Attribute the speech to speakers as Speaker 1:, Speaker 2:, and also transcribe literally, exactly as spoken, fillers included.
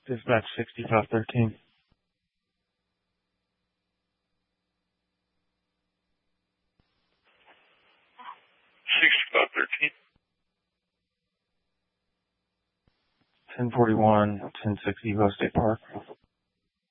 Speaker 1: Dispatch sixty-five thirteen.
Speaker 2: sixty-five thirteen.
Speaker 1: ten forty-one, ten sixty West State Park.